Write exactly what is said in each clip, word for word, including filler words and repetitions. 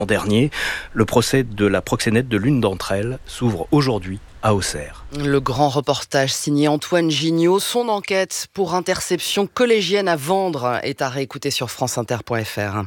L'an dernier, le procès de la proxénète de l'une d'entre elles s'ouvre aujourd'hui à Auxerre. Le grand reportage signé Antoine Gignot, son enquête pour interception collégienne à vendre est à réécouter sur franceinter point f r.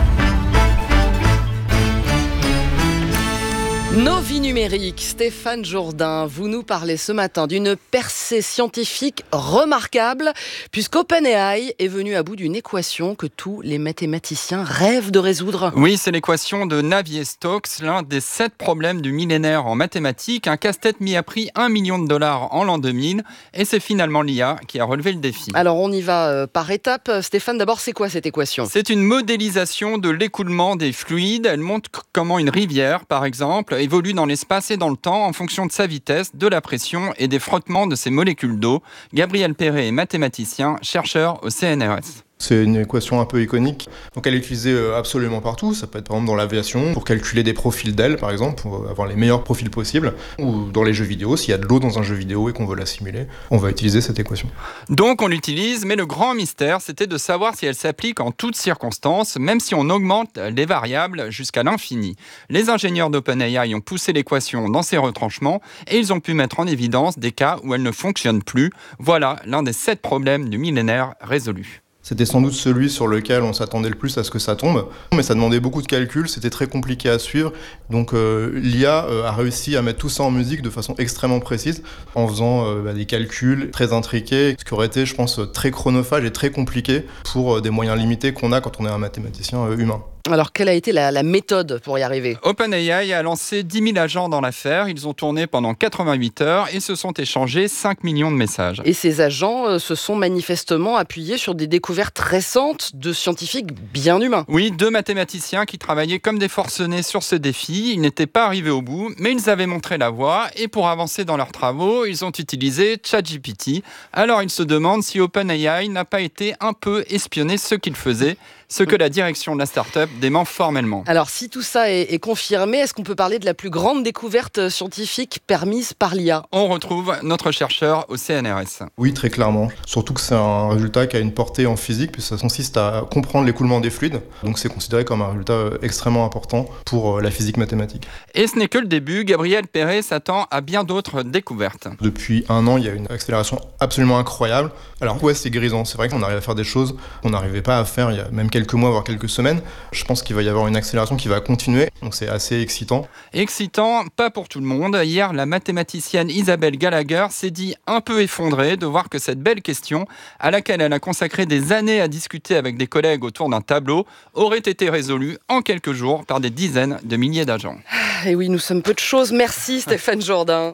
Nos vies numériques, Stéphane Jourdain, vous nous parlez ce matin d'une percée scientifique remarquable, puisqu'OpenAI est venu à bout d'une équation que tous les mathématiciens rêvent de résoudre. Oui, c'est l'équation de Navier-Stokes, l'un des sept problèmes du millénaire en mathématiques, un casse-tête mis à prix un million de dollars en l'an deux mille, et c'est finalement l'I A qui a relevé le défi. Alors on y va euh, par étapes. Stéphane, d'abord, c'est quoi cette équation ? C'est une modélisation de l'écoulement des fluides. Elle montre comment une rivière, par exemple, évolue dans l'espace et dans le temps en fonction de sa vitesse, de la pression et des frottements de ses molécules d'eau. Gabriel Perret est mathématicien, chercheur au C N R S. C'est une équation un peu iconique, donc elle est utilisée absolument partout. Ça peut être par exemple dans l'aviation, pour calculer des profils d'ailes par exemple, pour avoir les meilleurs profils possibles, ou dans les jeux vidéo, s'il y a de l'eau dans un jeu vidéo et qu'on veut la simuler, on va utiliser cette équation. Donc on l'utilise, mais le grand mystère, c'était de savoir si elle s'applique en toutes circonstances, même si on augmente les variables jusqu'à l'infini. Les ingénieurs d'OpenAI ont poussé l'équation dans ses retranchements, et ils ont pu mettre en évidence des cas où elle ne fonctionne plus. Voilà l'un des sept problèmes du millénaire résolus. C'était sans doute celui sur lequel on s'attendait le plus à ce que ça tombe, mais ça demandait beaucoup de calculs, c'était très compliqué à suivre. Donc euh, l'I A euh, a réussi à mettre tout ça en musique de façon extrêmement précise, en faisant euh, bah, des calculs très intriqués, ce qui aurait été, je pense, très chronophage et très compliqué pour euh, des moyens limités qu'on a quand on est un mathématicien euh, humain. Alors, quelle a été la, la méthode pour y arriver ? OpenAI a lancé dix mille agents dans l'affaire. Ils ont tourné pendant quatre-vingt-huit heures et se sont échangés cinq millions de messages. Et ces agents euh, se sont manifestement appuyés sur des découvertes récentes de scientifiques bien humains. Oui, deux mathématiciens qui travaillaient comme des forcenés sur ce défi. Ils n'étaient pas arrivés au bout, mais ils avaient montré la voie. Et pour avancer dans leurs travaux, ils ont utilisé ChatGPT. Alors, ils se demandent si OpenAI n'a pas été un peu espionné ce qu'il faisait, ce que la direction de la start-up dément formellement. Alors, si tout ça est, est confirmé, est-ce qu'on peut parler de la plus grande découverte scientifique permise par l'I A ? On retrouve notre chercheur au C N R S. Oui, très clairement. Surtout que c'est un résultat qui a une portée en physique, puisque ça consiste à comprendre l'écoulement des fluides. Donc c'est considéré comme un résultat extrêmement important pour la physique mathématique. Et ce n'est que le début. Gabriel Perret s'attend à bien d'autres découvertes. Depuis un an, il y a une accélération absolument incroyable. Alors ouais, c'est grisant. C'est vrai qu'on arrive à faire des choses qu'on n'arrivait pas à faire il y a même quelques mois, voire quelques semaines. Je pense qu'il va y avoir une accélération qui va continuer, donc c'est assez excitant. Excitant, pas pour tout le monde. Hier, la mathématicienne Isabelle Gallagher s'est dit un peu effondrée de voir que cette belle question, à laquelle elle a consacré des années à discuter avec des collègues autour d'un tableau, aurait été résolue en quelques jours par des dizaines de milliers d'agents. Et oui, nous sommes peu de choses. Merci Stéphane Jourdain.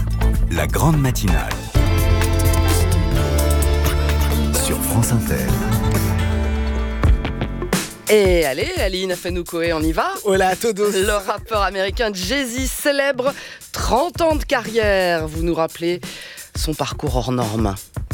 La grande matinale sur France Inter. Et allez, Aline Afenoukoé, on y va ? Hola a todos. Le rappeur américain Jay-Z célèbre trente ans de carrière. Vous nous rappelez son parcours hors norme.